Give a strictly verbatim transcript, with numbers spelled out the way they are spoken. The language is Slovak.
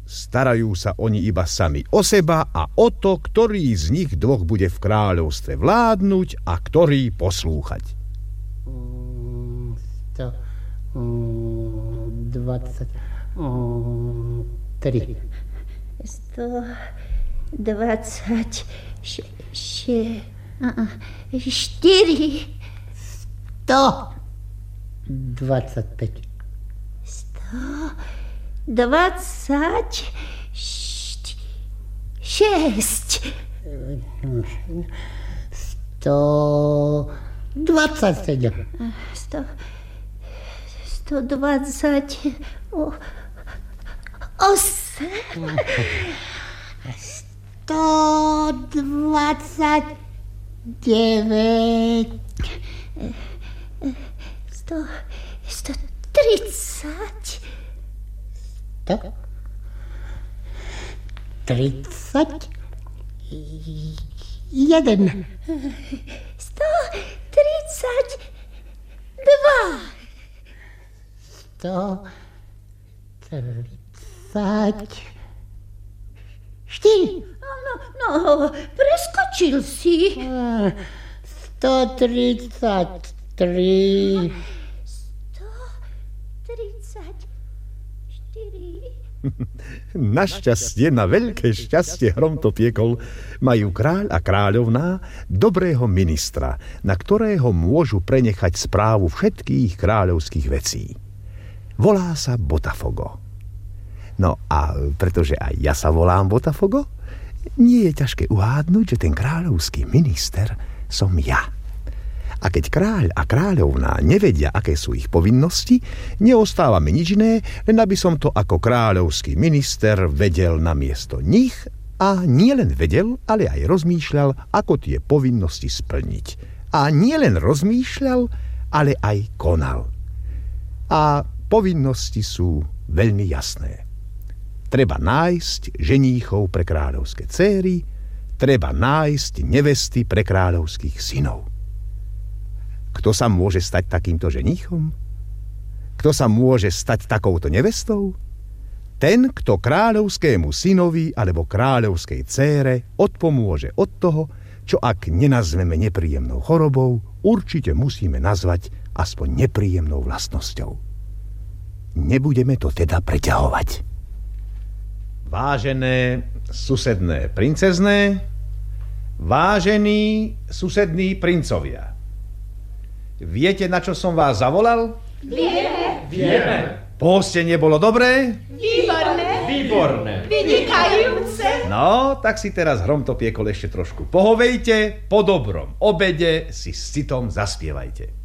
starajú sa oni iba sami o seba a o to, ktorý z nich dvoch bude v kráľovstve vládnuť a ktorý poslúchať. sto dvadsať tri. sto dvadsať štyri. sto dvadsaťpäť. sto dvadsať šesť. sto dvadsaťsedem. sto sto dvadsať osem. sto dvadsať deväť. sto sto tridsať. sto tridsať jeden. sto tridsať dva. sto tridsať štyri. No, no, preskočil si. sto tridsať tri. sto tridsať štyri. Našťastie, na veľké šťastie, hrom to piekol, majú kráľ a kráľovná dobrého ministra, na ktorého môžu prenechať správu všetkých kráľovských vecí. Volá sa Botafogo. No a pretože aj ja sa volám Botafogo, nie je ťažké uhádnuť, že ten kráľovský minister som ja. A keď kráľ a kráľovná nevedia, aké sú ich povinnosti, neostáva mi nič iné, len aby som to ako kráľovský minister vedel namiesto nich a nielen vedel, ale aj rozmýšľal, ako tie povinnosti splniť. A nielen rozmýšľal, ale aj konal. A povinnosti sú veľmi jasné. Treba nájsť ženíchov pre kráľovské céry, treba nájsť nevesty pre kráľovských synov. Kto sa môže stať takýmto ženíchom? Kto sa môže stať takouto nevestou? Ten, kto kráľovskému synovi alebo kráľovskej cére odpomôže od toho, čo ak nenazveme nepríjemnou chorobou, určite musíme nazvať aspoň nepríjemnou vlastnosťou. Nebudeme to teda preťahovať. Vážené susedné princezné, vážení susední princovia, viete, na čo som vás zavolal? Vieme. Vieme. Pohostenie bolo dobré? Výborné. Výborné. Vynikajúce. No, tak si teraz hrom to piekol ešte trošku pohovejte, po dobrom obede si s citom zaspievajte.